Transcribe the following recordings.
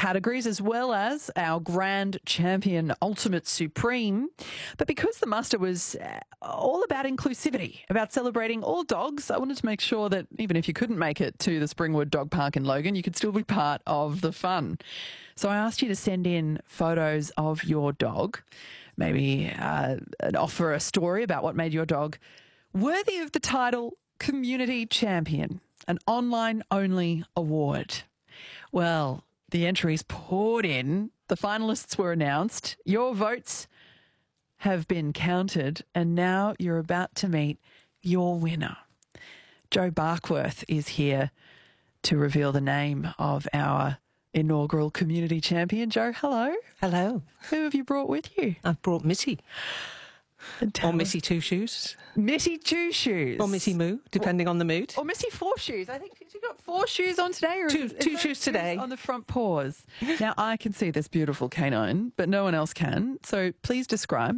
categories, as well as our Grand Champion Ultimate Supreme. But because the muster was all about inclusivity, about celebrating all dogs, I wanted to make sure that even if you couldn't make it to the Springwood Dog Park in Logan, you could still be part of the fun. So I asked you to send in photos of your dog, maybe offer a story about what made your dog worthy of the title Community Champion, an online-only award. Well, the entries poured in. The finalists were announced. Your votes have been counted, and now you're about to meet your winner. Joe Barkworth is here to reveal the name of our inaugural Community Champion. Joe, hello. Hello. Who have you brought with you? I've brought Missy. Or Missy Two Shoes. Missy Two Shoes. Or Missy Moo, depending on the mood. Or Missy Four Shoes. I think she's got 4 shoes on today. Or two shoes today. On the front paws. Now, I can see this beautiful canine, but no one else can. So please describe.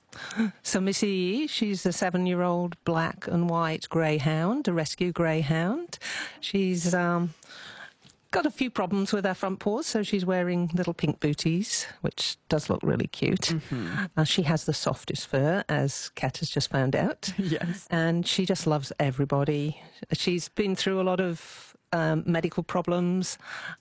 So Missy, she's a 7-year-old black and white greyhound, a rescue greyhound. She's got a few problems with her front paws, so she's wearing little pink booties, which does look really cute. Mm-hmm. She has the softest fur, as Kat has just found out. Yes. And she just loves everybody. She's been through a lot of medical problems.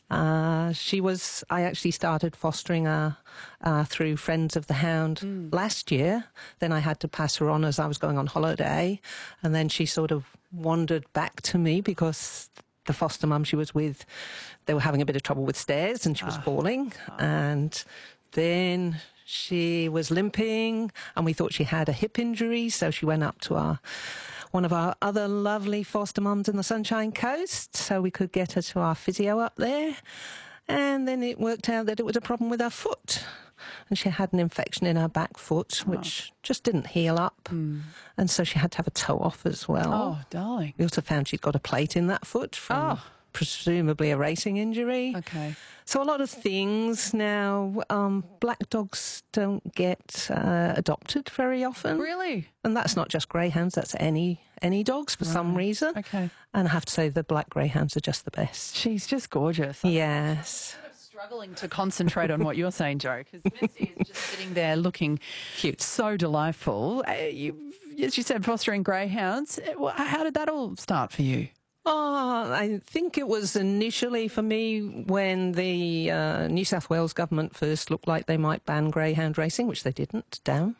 I actually started fostering her through Friends of the Hound last year. Then I had to pass her on as I was going on holiday. And then she sort of wandered back to me because the foster mum she was with, they were having a bit of trouble with stairs and she was falling. And then she was limping and we thought she had a hip injury. So she went up to one of our other lovely foster mums in the Sunshine Coast so we could get her to our physio up there. And then it worked out that it was a problem with her foot. And she had an infection in her back foot, which just didn't heal up. And so she had to have a toe off as well. Oh, darling. We also found she'd got a plate in that foot from presumably a racing injury. Okay. So a lot of things now. Black dogs don't get adopted very often. Really? And that's not just greyhounds, that's any dogs for some reason. Okay. And I have to say the black greyhounds are just the best. She's just gorgeous. Yes. Struggling to concentrate on what you're saying, Joe, because Missy is just sitting there looking cute, so delightful. As you said, fostering greyhounds. How did that all start for you? Oh, I think it was initially for me when the New South Wales government first looked like they might ban greyhound racing, which they didn't, damn.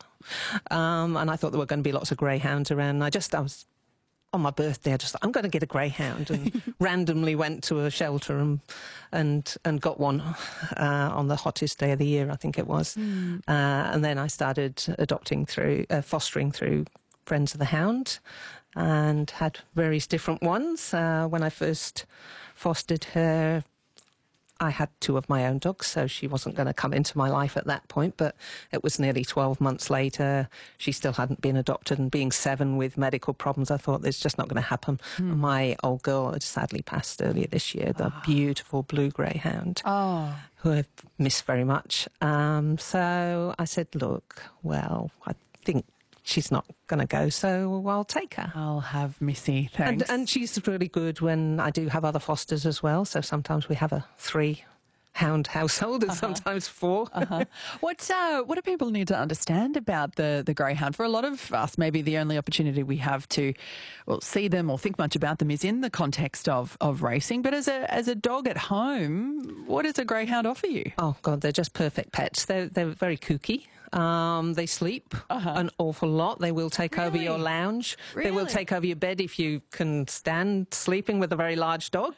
And I thought there were going to be lots of greyhounds around. I was on my birthday, I just thought, I'm going to get a greyhound, and randomly went to a shelter and got one on the hottest day of the year, I think it was. And then I started fostering through Friends of the Hound, and had various different ones. When I first fostered her, I had 2 of my own dogs, so she wasn't going to come into my life at that point, but it was nearly 12 months later. She still hadn't been adopted, and being 7 with medical problems, I thought it's just not going to happen. My old girl had sadly passed earlier this year, the beautiful blue greyhound, who I miss very much. So I said, look, well, I think she's not going to go, so I'll take her. I'll have Missy, thanks. And she's really good when I do have other fosters as well, so sometimes we have a 3-hound household and sometimes 4. What do people need to understand about the greyhound? For a lot of us, maybe the only opportunity we have to see them or think much about them is in the context of racing. But as a dog at home, what does a greyhound offer you? Oh, God, they're just perfect pets. They're very kooky. They sleep an awful lot. They will take over your lounge. Really? They will take over your bed if you can stand sleeping with a very large dog.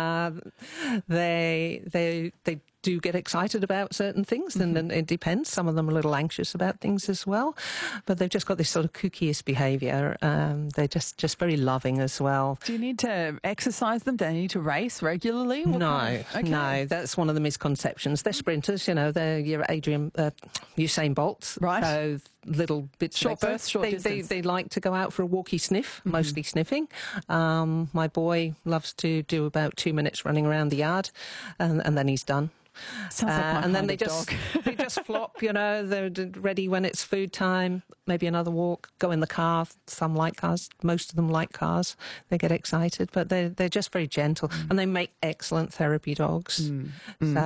They do get excited about certain things, and it depends. Some of them are a little anxious about things as well, but they've just got this sort of kookiest behaviour. They're just very loving as well. Do you need to exercise them? Do they need to race regularly? No, that's one of the misconceptions. They're sprinters, they're your Usain Bolts. Right. So little bits short bursts, short distance. They like to go out for a walkie sniff, mostly sniffing. My boy loves to do about 2 minutes running around the yard, and then he's done. Sounds like my and then kind they of just dog. they just flop, they're ready when it's food time, maybe another walk, go in the car. Some like cars, most of them like cars. They get excited, but they're just very gentle, and they make excellent therapy dogs. So